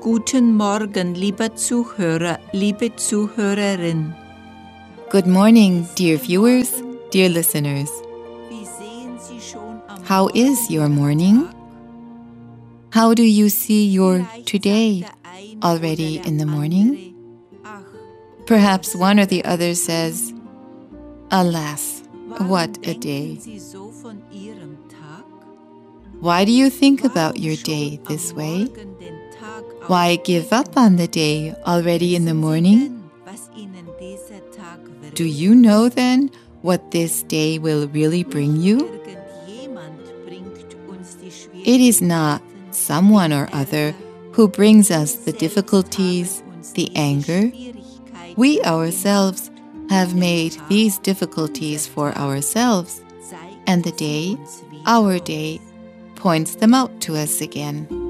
Guten Morgen, lieber Zuhörer, liebe Zuhörerin. Good morning, dear viewers, dear listeners. How is your morning? How do you see your today already in the morning? Perhaps one or the other says, "Alas, what a day." Why do you think about your day this way? Why give up on the day already in the morning? Do you know then what this day will really bring you? It is not someone or other who brings us the difficulties, the anger. We ourselves have made these difficulties for ourselves, and the day, our day, points them out to us again.